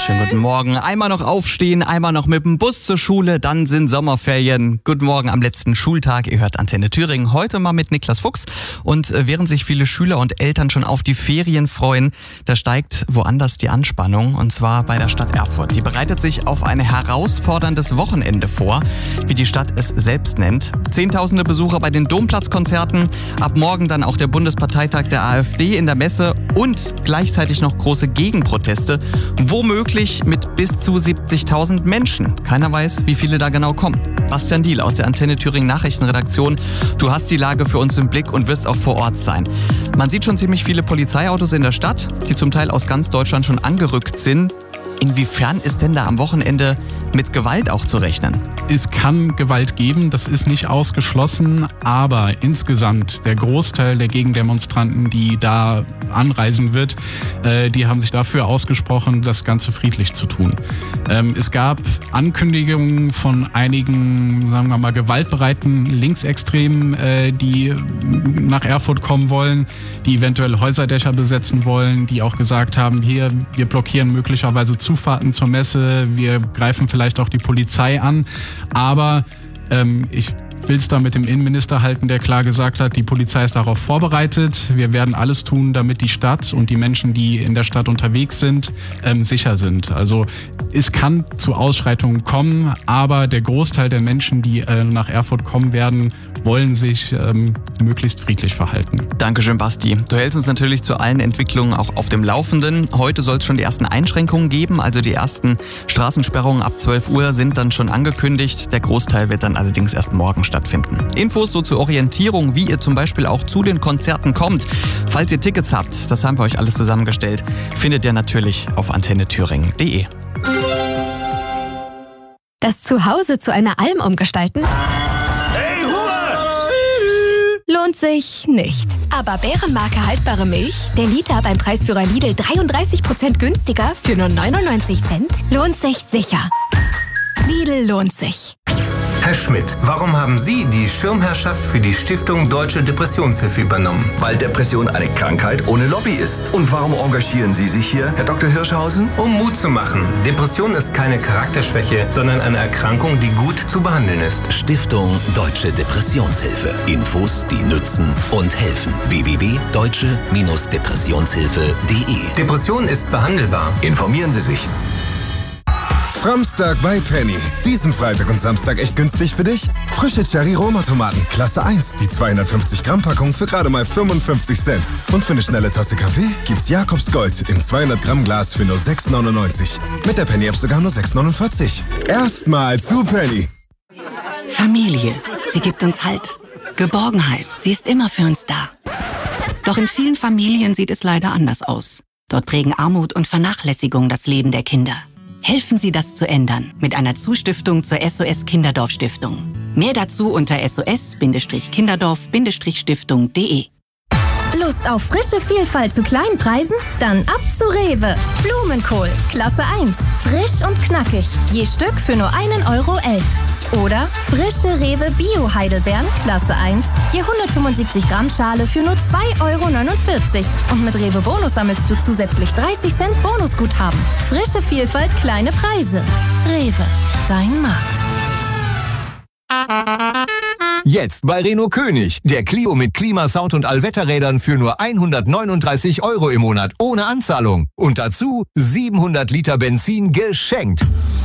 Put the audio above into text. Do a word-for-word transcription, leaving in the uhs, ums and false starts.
Schönen guten Morgen. Einmal noch aufstehen, einmal noch mit dem Bus zur Schule, dann sind Sommerferien. Guten Morgen am letzten Schultag. Ihr hört Antenne Thüringen. Heute mal mit Niklas Fuchs. Und während sich viele Schüler und Eltern schon auf die Ferien freuen, da steigt woanders die Anspannung. Und zwar bei der Stadt Erfurt. Die bereitet sich auf ein herausforderndes Wochenende vor, wie die Stadt es selbst nennt. Zehntausende Besucher bei den Domplatzkonzerten. Ab morgen dann auch der Bundesparteitag der AfD in der Messe und gleichzeitig noch große Gegenproteste. Womöglich mit bis zu siebzigtausend Menschen. Keiner weiß, wie viele da genau kommen. Bastian Diehl aus der Antenne Thüringen Nachrichtenredaktion. Du hast die Lage für uns im Blick und wirst auch vor Ort sein. Man sieht schon ziemlich viele Polizeiautos in der Stadt, die zum Teil aus ganz Deutschland schon angerückt sind. Inwiefern ist denn da am Wochenende mit Gewalt auch zu rechnen? Es kann Gewalt geben, das ist nicht ausgeschlossen, aber insgesamt der Großteil der Gegendemonstranten, die da anreisen wird, äh, die haben sich dafür ausgesprochen, das Ganze friedlich zu tun. Ähm, es gab Ankündigungen von einigen, sagen wir mal, gewaltbereiten Linksextremen, äh, die nach Erfurt kommen wollen, die eventuell Häuserdächer besetzen wollen, die auch gesagt haben, hier, wir blockieren möglicherweise Zufahrten zur Messe, wir greifen vielleicht auch die Polizei an. Aber ähm, ich will es da mit dem Innenminister halten, der klar gesagt hat, die Polizei ist darauf vorbereitet. Wir werden alles tun, damit die Stadt und die Menschen, die in der Stadt unterwegs sind, ähm, sicher sind. Also es kann zu Ausschreitungen kommen, aber der Großteil der Menschen, die äh, nach Erfurt kommen werden, wollen sich ähm, möglichst friedlich verhalten. Dankeschön, Basti. Du hältst uns natürlich zu allen Entwicklungen auch auf dem Laufenden. Heute soll es schon die ersten Einschränkungen geben, also die ersten Straßensperrungen ab zwölf Uhr sind dann schon angekündigt. Der Großteil wird dann allerdings erst morgen stattfinden. Infos so zur Orientierung, wie ihr zum Beispiel auch zu den Konzerten kommt. Falls ihr Tickets habt, das haben wir euch alles zusammengestellt, findet ihr natürlich auf antenne thüringen punkt de. Das Zuhause zu einer Alm umgestalten? Hey, Ruhe! Lohnt sich nicht. Aber Bärenmarke haltbare Milch, der Liter beim Preisführer Lidl dreiunddreißig Prozent günstiger für nur neunundneunzig Cent, lohnt sich sicher. Lidl lohnt sich. Herr Schmidt, warum haben Sie die Schirmherrschaft für die Stiftung Deutsche Depressionshilfe übernommen? Weil Depression eine Krankheit ohne Lobby ist. Und warum engagieren Sie sich hier, Herr Doktor Hirschhausen? Um Mut zu machen. Depression ist keine Charakterschwäche, sondern eine Erkrankung, die gut zu behandeln ist. Stiftung Deutsche Depressionshilfe. Infos, die nützen und helfen. w w w punkt deutsche Depressionshilfe punkt de. Depression ist behandelbar. Informieren Sie sich. Samstag bei Penny. Diesen Freitag und Samstag echt günstig für dich? Frische Cherry-Roma-Tomaten, Klasse eins, die zweihundertfünfzig Gramm Packung für gerade mal fünfundfünfzig Cent. Und für eine schnelle Tasse Kaffee gibt's Jakobs Gold im zweihundert Gramm Glas für nur sechs neunundneunzig. Mit der Penny-App sogar nur sechs neunundvierzig. Erstmal zu Penny. Familie, sie gibt uns Halt. Geborgenheit, sie ist immer für uns da. Doch in vielen Familien sieht es leider anders aus. Dort prägen Armut und Vernachlässigung das Leben der Kinder. Helfen Sie, das zu ändern mit einer Zustiftung zur S O S Kinderdorf Stiftung. Mehr dazu unter s o s kinderdorf stiftung punkt de. Lust auf frische Vielfalt zu kleinen Preisen? Dann ab zu Rewe. Blumenkohl, Klasse eins. Frisch und knackig. Je Stück für nur einen Euro elf. Oder frische Rewe Bio-Heidelbeeren, Klasse eins. Je hundertfünfundsiebzig Gramm Schale für nur zwei Euro neunundvierzig. Und mit Rewe Bonus sammelst du zusätzlich dreißig Cent Bonusguthaben. Frische Vielfalt, kleine Preise. Rewe, dein Markt. Jetzt bei Renault König. Der Clio mit Klimasound und Allwetterrädern für nur hundertneununddreißig Euro im Monat ohne Anzahlung. Und dazu siebenhundert Liter Benzin geschenkt.